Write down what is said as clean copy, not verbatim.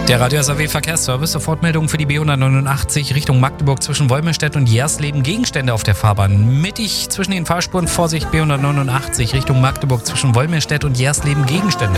Der Radio SAW Verkehrsservice, Sofortmeldung für die B189 Richtung Magdeburg zwischen Wolmirstedt und Jersleben. Gegenstände auf der Fahrbahn. Mittig zwischen den Fahrspuren, Vorsicht B189 Richtung Magdeburg zwischen Wolmirstedt und Jersleben. Gegenstände.